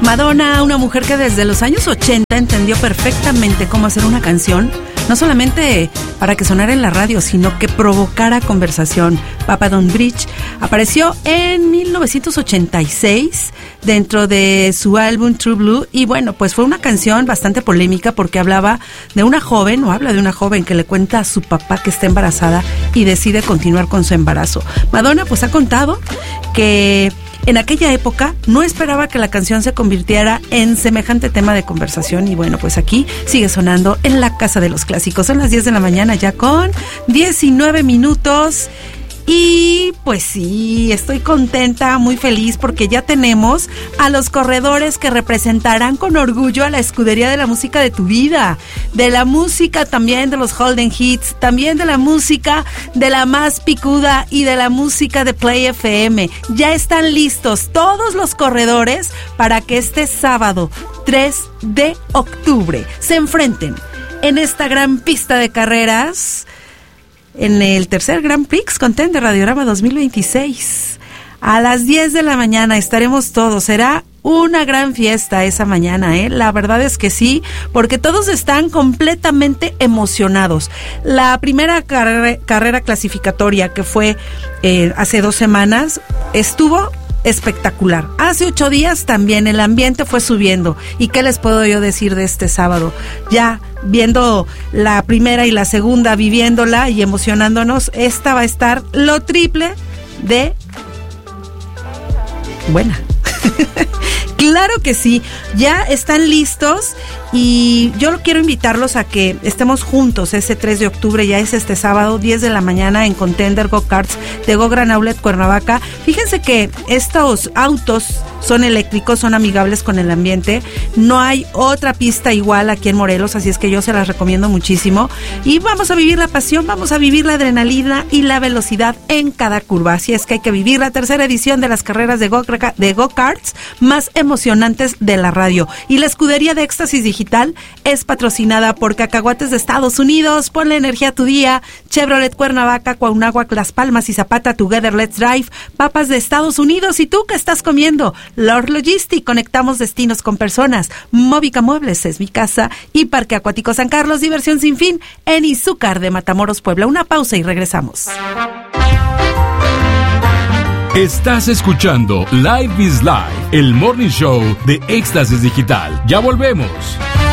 Madonna, una mujer que desde los años 80 entendió perfectamente cómo hacer una canción, no solamente para que sonara en la radio, sino que provocara conversación. Papa Don't Preach apareció en 1986 dentro de su álbum True Blue, y bueno, pues fue una canción bastante polémica porque hablaba de una joven, o habla de una joven que le cuenta a su papá que está embarazada y decide continuar con su embarazo. Madonna pues ha contado que en aquella época no esperaba que la canción se convirtiera en semejante tema de conversación, y bueno, pues aquí sigue sonando en la Casa de los Clásicos. Son las 10 de la mañana ya con 19 minutos. Y pues sí, estoy contenta, muy feliz, porque ya tenemos a los corredores que representarán con orgullo a la escudería de la música de tu vida, de la música también de los Holden Hits, también de la música de la más picuda y de la música de Play FM. Ya están listos todos los corredores para que este sábado 3 de octubre se enfrenten en esta gran pista de carreras en el tercer Grand Prix Contender Radiorama 2026. A las 10 de la mañana estaremos todos. Será una gran fiesta esa mañana, ¿eh? La verdad es que sí, porque todos están completamente emocionados. La primera carrera clasificatoria, que fue hace 2 semanas, estuvo espectacular. Hace 8 días también el ambiente fue subiendo. ¿Y qué les puedo yo decir de este sábado? Ya viendo la primera y la segunda, viviéndola y emocionándonos, esta va a estar lo triple de buena. Claro que sí, ya están listos, y yo quiero invitarlos a que estemos juntos ese 3 de octubre, ya es este sábado, 10 de la mañana, en Contender Go-Karts de Go Gran Outlet Cuernavaca. Fíjense que estos autos son eléctricos, son amigables con el ambiente, no hay otra pista igual aquí en Morelos, así es que yo se las recomiendo muchísimo, y vamos a vivir la pasión, vamos a vivir la adrenalina y la velocidad en cada curva, así es que hay que vivir la tercera edición de las carreras de Go-Karts más emocionantes de la radio. Y la escudería de Éxtasis Digital es patrocinada por Cacahuates de Estados Unidos, Ponle Energía a tu Día, Chevrolet Cuernavaca, Cuauhnáhuac, Las Palmas y Zapata, Together Let's Drive, Papas de Estados Unidos. ¿Y tú qué estás comiendo? Lord Logistic, conectamos destinos con personas. Móvica Muebles es mi casa, y Parque Acuático San Carlos, diversión sin fin en Izúcar de Matamoros, Puebla. Una pausa y regresamos. Estás escuchando Live is Live, el morning show de Éxtasis Digital. Ya volvemos.